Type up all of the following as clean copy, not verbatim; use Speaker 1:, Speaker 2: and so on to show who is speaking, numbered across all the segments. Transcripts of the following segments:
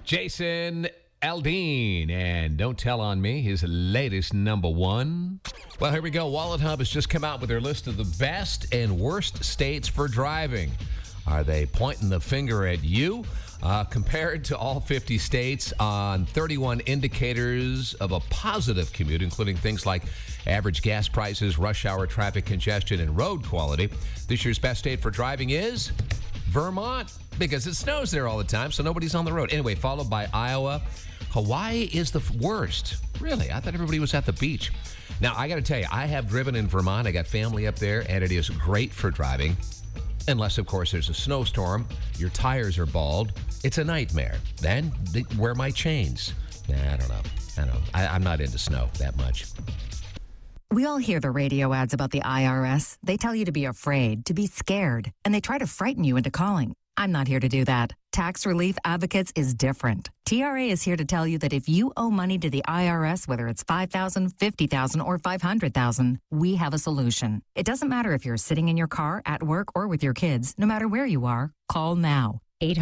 Speaker 1: Jason Aldean, and Don't Tell on Me, his latest number one. Well, here we go. Wallet Hub has just come out with their list of the best and worst states for driving. Are they pointing the finger at you? Compared to all 50 states on 31 indicators of a positive commute, including things like average gas prices, rush hour traffic congestion, and road quality. This year's best state for driving is Vermont, because it snows there all the time, so nobody's on the road. Anyway, followed by Iowa. Hawaii is the worst. Really? I thought everybody was at the beach. Now, I got to tell you, I have driven in Vermont. I got family up there, and it is great for driving. Unless, of course, there's a snowstorm, your tires are bald. It's a nightmare. Then wear my chains. I don't know. I'm not into snow that much.
Speaker 2: We all hear the radio ads about the IRS. They tell you to be afraid, to be scared, and they try to frighten you into calling. I'm not here to do that. Tax Relief Advocates is different. TRA is here to tell you that if you owe money to the IRS, whether it's $5,000, $50,000, or $500,000, we have a solution. It doesn't matter if you're sitting in your car, at work, or with your kids. No matter where you are, call now.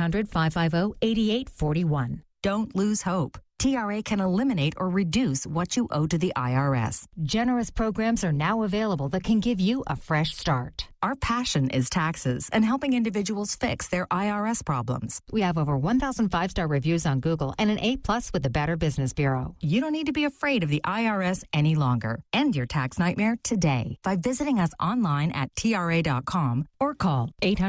Speaker 2: 800-550-8841. Don't lose hope. TRA can eliminate or reduce what you owe to the IRS.
Speaker 3: Generous programs are now available that can give you a fresh start.
Speaker 2: Our passion is taxes and helping individuals fix their IRS problems.
Speaker 3: We have over 1,000 five-star reviews on Google and an A+ with the Better Business Bureau.
Speaker 2: You don't need to be afraid of the IRS any longer. End your tax nightmare today by visiting us online at TRA.com
Speaker 3: or call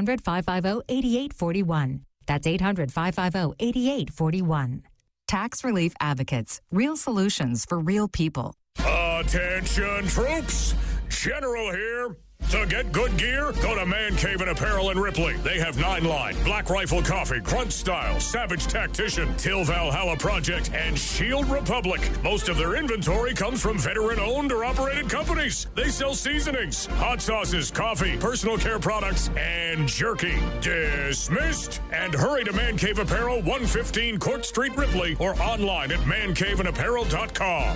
Speaker 3: 800-550-8841. That's 800-550-8841.
Speaker 2: Tax Relief Advocates. Real solutions for real people.
Speaker 4: Attention, troops! General here. To get good gear, go to Man Cave and Apparel in Ripley. They have 9-line, Black Rifle Coffee, Grunt Style, Savage Tactician, Till Valhalla Project, and Shield Republic. Most of their inventory comes from veteran-owned or operated companies. They sell seasonings, hot sauces, coffee, personal care products, and jerky. Dismissed! And hurry to Man Cave Apparel, 115 Court Street, Ripley, or online at mancaveandapparel.com.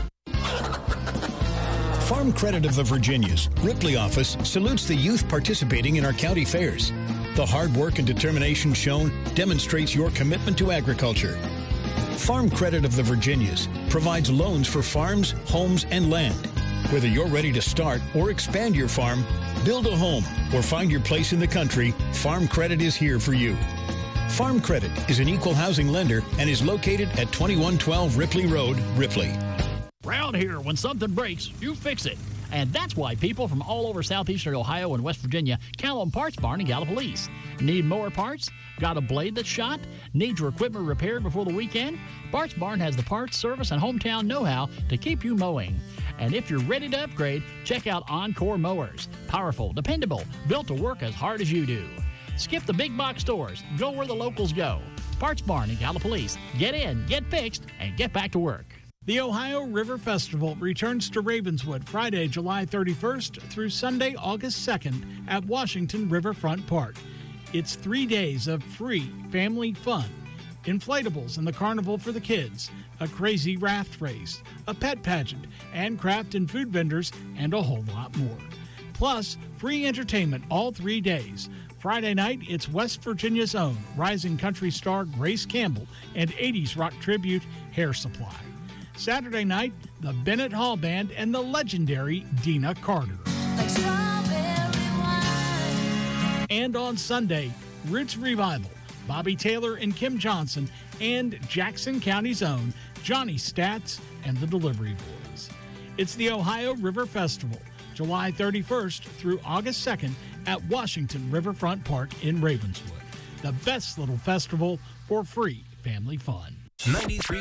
Speaker 5: Farm Credit of the Virginias, Ripley office, salutes the youth participating in our county fairs. The hard work and determination shown demonstrates your commitment to agriculture. Farm Credit of the Virginias provides loans for farms, homes, and land. Whether you're ready to start or expand your farm, build a home, or find your place in the country, Farm Credit is here for you. Farm Credit is an equal housing lender and is located at 2112 Ripley Road, Ripley.
Speaker 6: Round here, when something breaks, you fix it. And that's why people from all over southeastern Ohio and West Virginia count on Parts Barn and Gallipolis. Need more parts? Got a blade that's shot? Need your equipment repaired before the weekend? Parts Barn has the parts, service, and hometown know-how to keep you mowing. And if you're ready to upgrade, check out Encore Mowers. Powerful, dependable, built to work as hard as you do. Skip the big box stores. Go where the locals go. Parts Barn and Gallipolis. Get in, get fixed, and get back to work.
Speaker 7: The Ohio River Festival returns to Ravenswood Friday, July 31st through Sunday, August 2nd at Washington Riverfront Park. It's 3 days of free family fun. Inflatables in the carnival for the kids, a crazy raft race, a pet pageant, and craft and food vendors, and a whole lot more. Plus, free entertainment all 3 days. Friday night, it's West Virginia's own rising country star Grace Campbell and 80s rock tribute Hair Supply. Saturday night, the Bennett Hall Band and the legendary Dina Carter. And on Sunday, Roots Revival, Bobby Taylor and Kim Johnson, and Jackson County's own Johnny Stats and the Delivery Boys. It's the Ohio River Festival, July 31st through August 2nd at Washington Riverfront Park in Ravenswood. The best little festival for free family fun.
Speaker 8: 93